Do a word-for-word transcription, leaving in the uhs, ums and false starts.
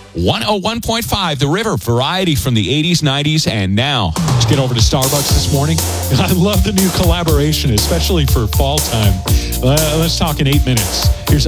one oh one point five, The River, variety from the eighties, nineties, and now. Let's get over to Starbucks this morning. I love the new collaboration, especially for fall time. Uh, let's talk in eight minutes. Here's